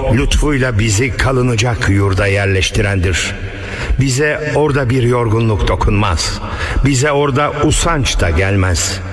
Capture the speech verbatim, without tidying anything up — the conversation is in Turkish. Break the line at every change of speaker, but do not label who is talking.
lütfuyla bizi kalınacak yurda yerleştirendir. Bize orada bir yorgunluk dokunmaz. Bize orada usanç da gelmez.